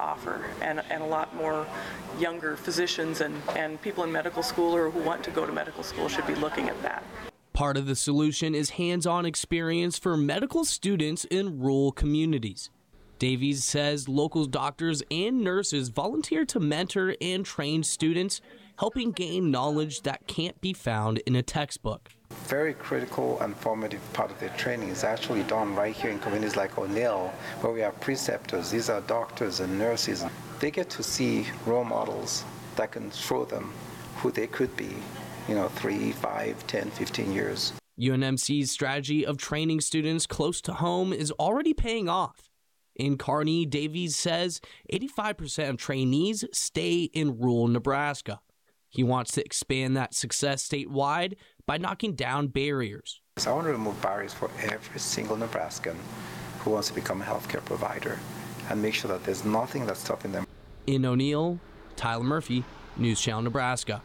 offer, and a lot more younger physicians and people in medical school or who want to go to medical school should be looking at that. Part of the solution is hands-on experience for medical students in rural communities. Davies says local doctors and nurses volunteer to mentor and train students, helping gain knowledge that can't be found in a textbook. Very critical and formative part of their training is actually done right here in communities like O'Neill, where we have preceptors. These are doctors and nurses. They get to see role models that can show them who they could be, 3, 5, 10, 15 years. UNMC's strategy of training students close to home is already paying off. In Kearney, Davies says 85% of trainees stay in rural Nebraska. He wants to expand that success statewide by knocking down barriers. So I want to remove barriers for every single Nebraskan who wants to become a healthcare provider and make sure that there's nothing that's stopping them. In O'Neill, Tyler Murphy, News Channel Nebraska.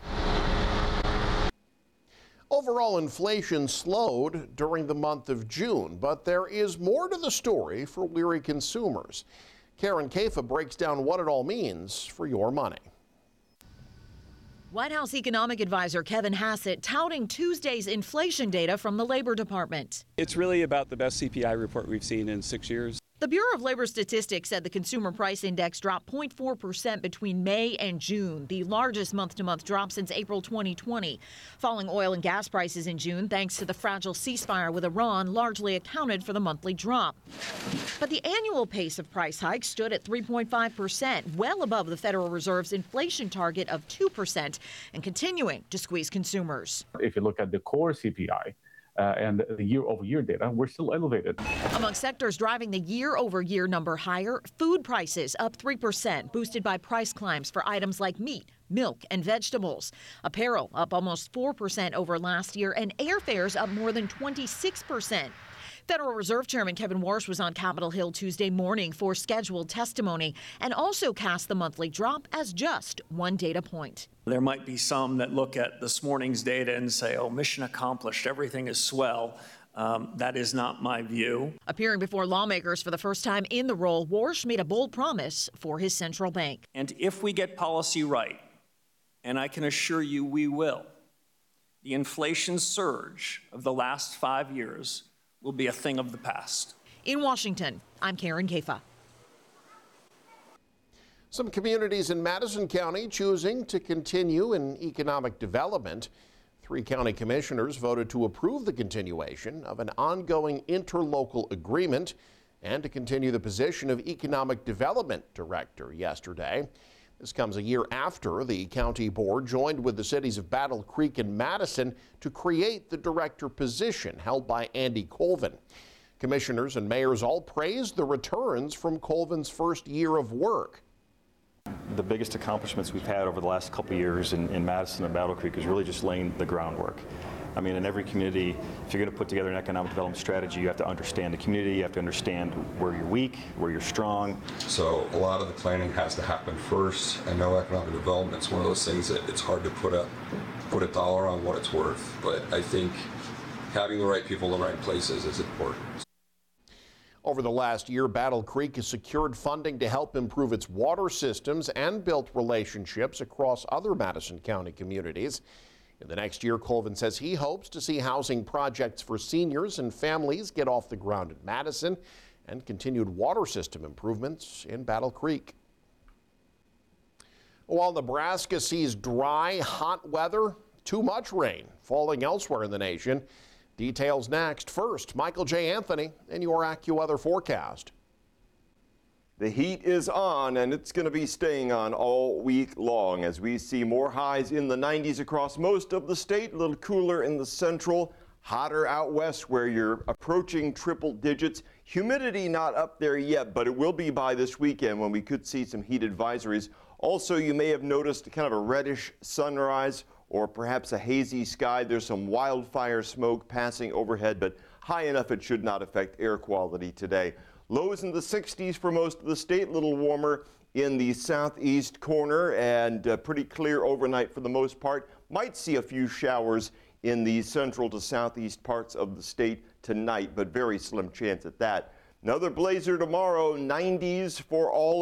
Overall inflation slowed during the month of June, but there is more to the story for weary consumers. Karen Caifa breaks down what it all means for your money. White House economic advisor Kevin Hassett touting Tuesday's inflation data from the Labor Department. It's really about the best CPI report we've seen in 6 years. The Bureau of Labor Statistics said the Consumer Price Index dropped 0.4% between May and June, the largest month-to-month drop since April 2020. Falling oil and gas prices in June, thanks to the fragile ceasefire with Iran, largely accounted for the monthly drop. But the annual pace of price hikes stood at 3.5%, well above the Federal Reserve's inflation target of 2%, and continuing to squeeze consumers. If you look at the core CPI, and the year-over-year data, we're still elevated. Among sectors driving the year-over-year number higher, food prices up 3%, boosted by price climbs for items like meat, milk, and vegetables. Apparel up almost 4% over last year, and airfares up more than 26%. Federal Reserve Chairman Kevin Warsh was on Capitol Hill Tuesday morning for scheduled testimony and also cast the monthly drop as just one data point. There might be some that look at this morning's data and say, oh, mission accomplished, everything is swell. That is not my view. Appearing before lawmakers for the first time in the role, Warsh made a bold promise for his central bank. And if we get policy right, and I can assure you we will, the inflation surge of the last 5 years will be a thing of the past. In Washington, I'm Karen Caifa. Some communities in Madison County choosing to continue in economic development. 3 county commissioners voted to approve the continuation of an ongoing interlocal agreement and to continue the position of economic development director yesterday. This comes a year after the county board joined with the cities of Battle Creek and Madison to create the director position held by Andy Colvin. Commissioners and mayors all praised the returns from Colvin's first year of work. The biggest accomplishments we've had over the last couple of years in Madison and Battle Creek is really just laying the groundwork. I mean, in every community, if you're going to put together an economic development strategy, you have to understand the community, you have to understand where you're weak, where you're strong. So a lot of the planning has to happen first. I know economic development is one of those things that it's hard to put a dollar on what it's worth, but I think having the right people in the right places is important. Over the last year, Battle Creek has secured funding to help improve its water systems and built relationships across other Madison County communities. In the next year, Colvin says he hopes to see housing projects for seniors and families get off the ground in Madison and continued water system improvements in Battle Creek. While Nebraska sees dry, hot weather, too much rain falling elsewhere in the nation. Details next. First, Michael J. Anthony and your AccuWeather forecast. The heat is on, and it's going to be staying on all week long as we see more highs in the 90s across most of the state, a little cooler in the central, hotter out west where you're approaching triple digits. Humidity not up there yet, but it will be by this weekend when we could see some heat advisories. Also, you may have noticed kind of a reddish sunrise or perhaps a hazy sky. There's some wildfire smoke passing overhead, but high enough it should not affect air quality today. Lows in the 60s for most of the state, a little warmer in the southeast corner and pretty clear overnight for the most part. Might see a few showers in the central to southeast parts of the state tonight, but very slim chance at that. Another blazer tomorrow, 90s for all